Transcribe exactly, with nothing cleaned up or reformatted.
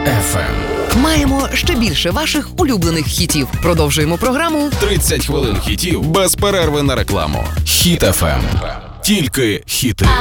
еф ем. Маємо ще більше ваших улюблених хітів. Продовжуємо програму тридцять хвилин хітів без перерви на рекламу. Хіт еф ем. Тільки хіти.